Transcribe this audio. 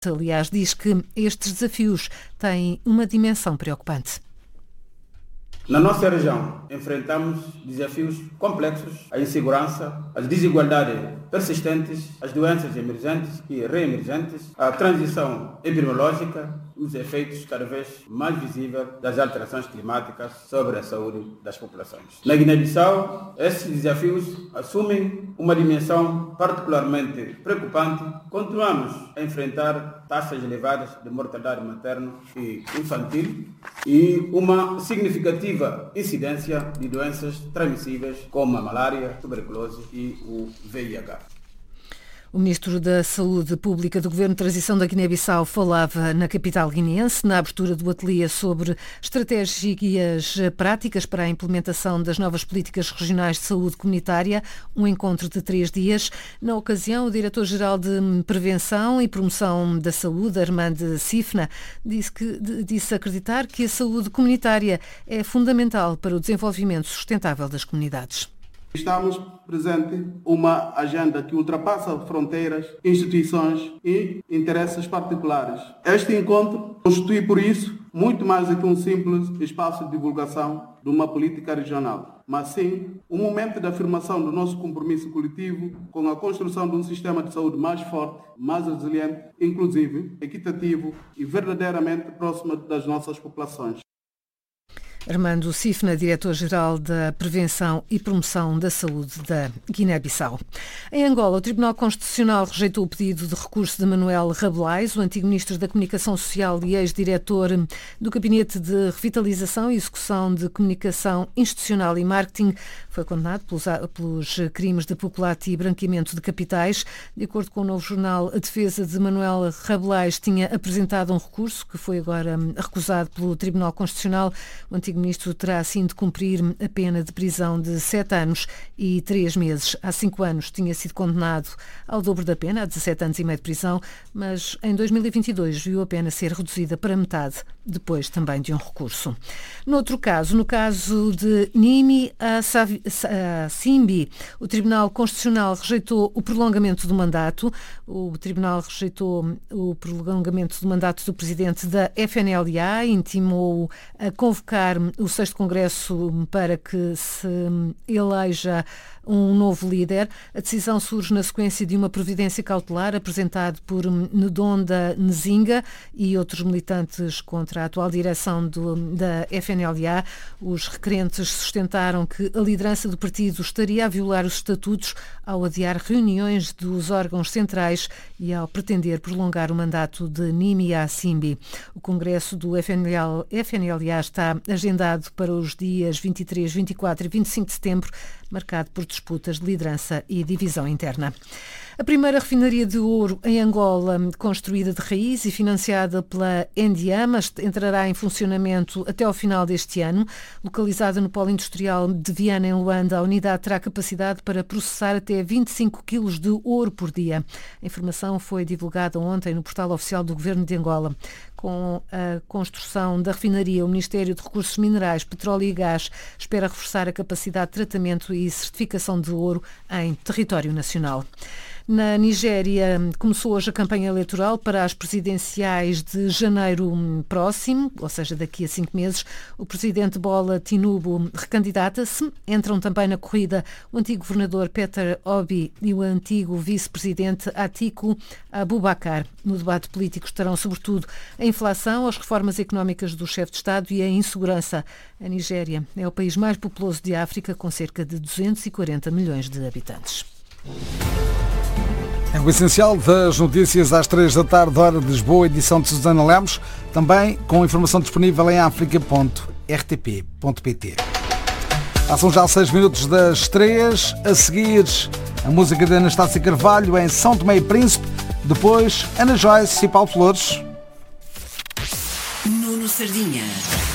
Aliás, diz que estes desafios têm uma dimensão preocupante. Na nossa região, enfrentamos desafios complexos, a insegurança, as desigualdades persistentes, as doenças emergentes e reemergentes, a transição epidemiológica e os efeitos cada vez mais visíveis das alterações climáticas sobre a saúde das populações. Na Guiné-Bissau, esses desafios assumem uma dimensão particularmente preocupante. Continuamos a enfrentar taxas elevadas de mortalidade materna e infantil e uma significativa incidência de doenças transmissíveis como a malária, a tuberculose e o VIH. O Ministro da Saúde Pública do Governo de Transição da Guiné-Bissau falava na capital guineense, na abertura do ateliê sobre estratégias práticas para a implementação das novas políticas regionais de saúde comunitária, um encontro de 3 dias. Na ocasião, o Diretor-Geral de Prevenção e Promoção da Saúde, Armando Sifna, disse acreditar que a saúde comunitária é fundamental para o desenvolvimento sustentável das comunidades. Estamos presente uma agenda que ultrapassa fronteiras, instituições e interesses particulares. Este encontro constitui, por isso, muito mais do que um simples espaço de divulgação de uma política regional, mas sim um momento de afirmação do nosso compromisso coletivo com a construção de um sistema de saúde mais forte, mais resiliente, inclusivo, equitativo e verdadeiramente próximo das nossas populações. Armando Sifna, Diretor-Geral da Prevenção e Promoção da Saúde da Guiné-Bissau. Em Angola, o Tribunal Constitucional rejeitou o pedido de recurso de Manuel Rabelais, o antigo Ministro da Comunicação Social e ex-diretor do Gabinete de Revitalização e Execução de Comunicação Institucional e Marketing. Foi condenado pelos crimes de peculato e branqueamento de capitais. De acordo com o Novo Jornal, a defesa de Manuel Rabelais tinha apresentado um recurso que foi agora recusado pelo Tribunal Constitucional. O antigo Ministro terá assim de cumprir a pena de prisão de 7 anos e 3 meses. Há 5 anos tinha sido condenado ao dobro da pena, a 17 anos e meio de prisão, mas em 2022 viu a pena ser reduzida para metade, depois também de um recurso. Noutro caso, no caso de Nimi Simbi, o Tribunal Constitucional rejeitou o prolongamento do mandato. O Tribunal rejeitou o prolongamento do mandato do presidente da FNLA, intimou a convocar o 6º Congresso para que se eleja um novo líder. A decisão surge na sequência de uma providência cautelar apresentada por Ndonda Nzinga e outros militantes contra a atual direção da FNLA. Os requerentes sustentaram que a liderança do partido estaria a violar os estatutos ao adiar reuniões dos órgãos centrais e ao pretender prolongar o mandato de Nimi Simbi. O Congresso do FNLA está agendado para os dias 23, 24 e 25 de setembro, marcado por disputas de liderança e divisão interna. A primeira refinaria de ouro em Angola, construída de raiz e financiada pela Endiamas, entrará em funcionamento até ao final deste ano. Localizada no polo industrial de Viana, em Luanda, a unidade terá capacidade para processar até 25 quilos de ouro por dia. A informação foi divulgada ontem no portal oficial do Governo de Angola. Com a construção da refinaria, o Ministério de Recursos Minerais, Petróleo e Gás espera reforçar a capacidade de tratamento e certificação de ouro em território nacional. Na Nigéria, começou hoje a campanha eleitoral para as presidenciais de janeiro próximo, ou seja, daqui a 5 meses. O presidente Bola Tinubu recandidata-se. Entram também na corrida o antigo governador Peter Obi e o antigo vice-presidente Atiku Abubakar. No debate político estarão, sobretudo, a inflação, as reformas económicas do chefe de Estado e a insegurança. A Nigéria é o país mais populoso de África, com cerca de 240 milhões de habitantes. É o essencial das notícias às 3 da tarde, hora de Lisboa, edição de Susana Lemos, também com informação disponível em africa.rtp.pt. Passam já 6 minutos das 3, a seguir a música de Anastácia Carvalho em São Tomé e Príncipe, depois Ana Joyce e Paulo Flores. Nuno Sardinha.